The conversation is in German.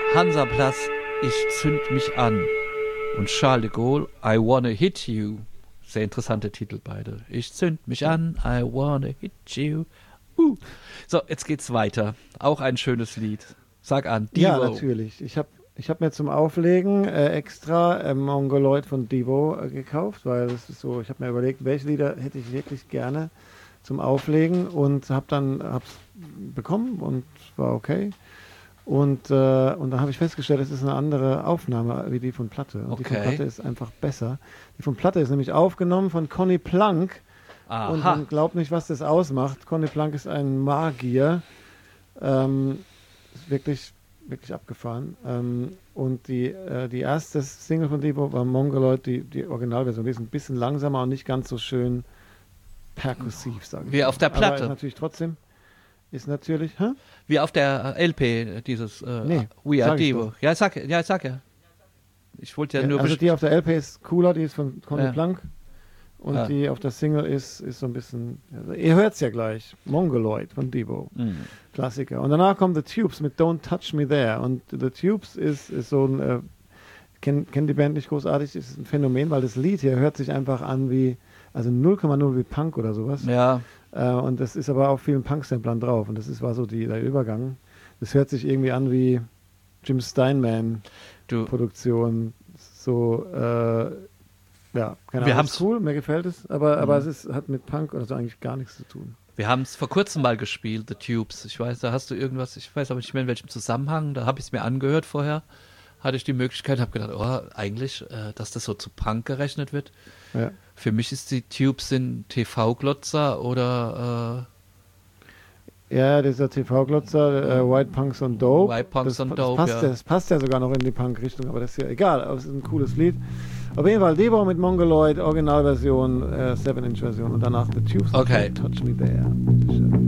Hansaplatz, ich zünd mich an. Und Charles de Gaulle, I wanna hit you. Sehr interessante Titel beide. Ich zünd mich an, I wanna hit you. So, jetzt geht's weiter. Auch ein schönes Lied. Sag an, Devo. Ja, natürlich. Ich hab mir zum Auflegen extra Mongoloid von Devo gekauft, weil das ist so, ich habe mir überlegt, welche Lieder hätte ich wirklich gerne zum Auflegen und hab's bekommen und war okay. Und dann habe ich festgestellt, es ist eine andere Aufnahme wie die von Platte. Und die von Platte ist einfach besser. Die von Platte ist nämlich aufgenommen von Conny Plank. Aha. Und man glaubt nicht, was das ausmacht. Conny Plank ist ein Magier. Ist wirklich, wirklich abgefahren. Und die erste Single von Devo war Mongoloid, die Originalversion. Die ist ein bisschen langsamer und nicht ganz so schön perkussiv, sage ich. Wie auf der Platte. Aber ist natürlich, Wie auf der LP, dieses nee, We Are Devo. Ja, sag ja. Ich wollte ja nur... Also die auf der LP ist cooler, die ist von Conny Plank. Und die auf der Single ist so ein bisschen... Also ihr hört es ja gleich. Mongoloid von Devo. Klassiker. Und danach kommt The Tubes mit Don't Touch Me There. Und The Tubes ist so ein... Kennt die Band nicht großartig, ist ein Phänomen, weil das Lied hier hört sich einfach an wie... Also 0,0 wie Punk oder sowas. Ja. Und das ist aber auf vielen Punk-Samplern drauf. Und das war so der Übergang. Das hört sich irgendwie an wie Jim Steinman-Produktion. So, keine Ahnung, ist cool, mir gefällt es. Aber es hat mit Punk oder so eigentlich gar nichts zu tun. Wir haben es vor kurzem mal gespielt, The Tubes. Ich weiß, da hast du irgendwas, ich weiß aber nicht mehr in welchem Zusammenhang. Da habe ich es mir angehört vorher. Hatte ich die Möglichkeit, habe gedacht, eigentlich, dass das so zu Punk gerechnet wird. Ja. Für mich ist die Tubes sind TV-Glotzer oder ja, dieser TV-Glotzer, White Punks on Dope. White Punks on Dope, das passt ja sogar noch in die Punk-Richtung, aber das ist ja egal, aber es ist ein cooles Lied. Auf jeden Fall Devo mit Mongoloid, Originalversion, 7-Inch-Version und danach The Tubes. Okay. Touch Me There.